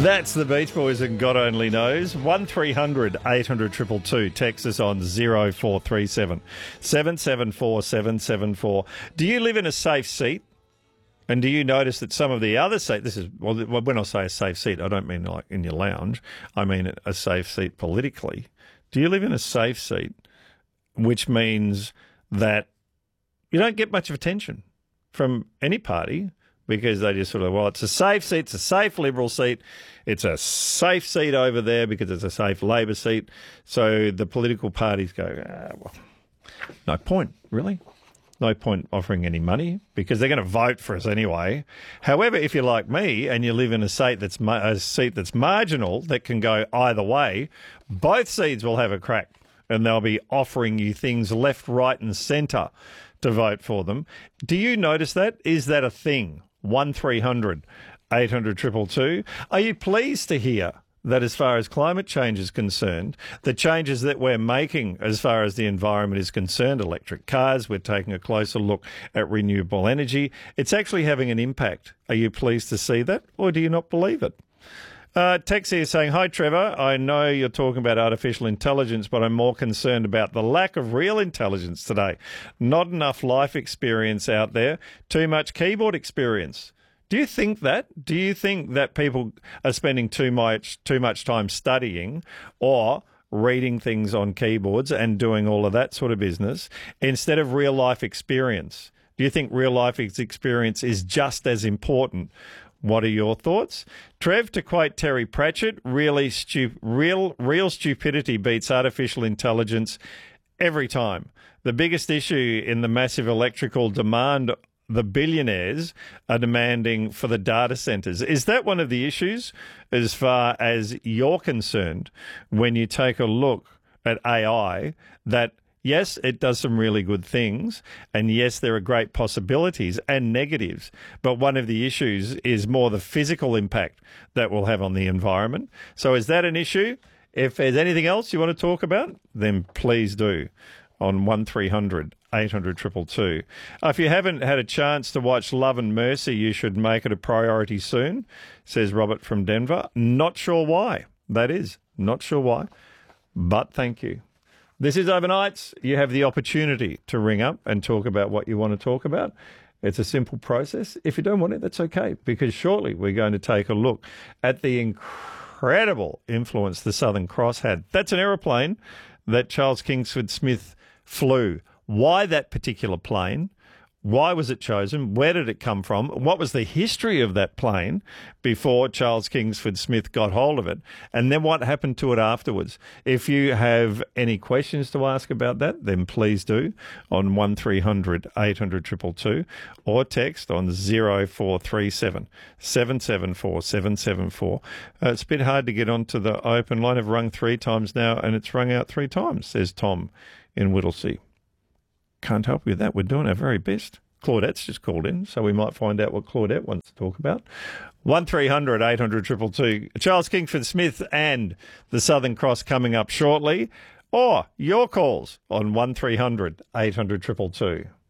That's the Beach Boys and God Only Knows. 1300 800 222. Text us on 0437 774 774. Do you live in a safe seat? And do you notice that some of the other seats, when I say a safe seat, I don't mean like in your lounge. I mean a safe seat politically. Do you live in a safe seat, which means that you don't get much of attention from any party because they just sort of, well, it's a safe seat, it's a safe Liberal seat, it's a safe seat over there because it's a safe Labor seat. So the political parties go, well, no point, really. No point offering any money because they're going to vote for us anyway. However, if you're like me and you live in a seat that's marginal that can go either way, both seats will have a crack and they'll be offering you things left, right and centre to vote for them. Do you notice that? Is that a thing? 1300 800 222. Are you pleased to hear that as far as climate change is concerned, the changes that we're making as far as the environment is concerned, electric cars, we're taking a closer look at renewable energy, it's actually having an impact. Are you pleased to see that, or do you not believe it? Tex here saying, hi, Trevor. I know you're talking about artificial intelligence, but I'm more concerned about the lack of real intelligence today. Not enough life experience out there, too much keyboard experience. Do you think that? Do you think that people are spending too much time studying or reading things on keyboards and doing all of that sort of business instead of real life experience? Do you think real life experience is just as important? What are your thoughts? Trev, to quote Terry Pratchett, real stupidity beats artificial intelligence every time. The biggest issue in the massive electrical demand the billionaires are demanding for the data centres. Is that one of the issues as far as you're concerned when you take a look at AI, that yes, it does some really good things, and yes, there are great possibilities and negatives, but one of the issues is more the physical impact that will have on the environment. So is that an issue? If there's anything else you want to talk about, then please do on 1300 800 222. If you haven't had a chance to watch Love and Mercy, you should make it a priority soon, says Robert from Denver. Not sure why that is. Not sure why, but thank you. This is Overnights. You have the opportunity to ring up and talk about what you want to talk about. It's a simple process. If you don't want it, that's okay, because shortly we're going to take a look at the incredible influence the Southern Cross had. That's an aeroplane that Charles Kingsford Smith flew. Why that particular plane? Why was it chosen? Where did it come from? What was the history of that plane before Charles Kingsford Smith got hold of it? And then what happened to it afterwards? If you have any questions to ask about that, then please do on 1300 800 222 or text on 0437 774 774. It's a bit hard to get onto the open line. I've rung 3 times now and it's rung out 3 times, says Tom in Whittlesea. Can't help you with that. We're doing our very best. Claudette's just called in, so we might find out what Claudette wants to talk about. 1300 800 222. Charles Kingsford Smith and the Southern Cross coming up shortly. Or your calls on 1300 800 222.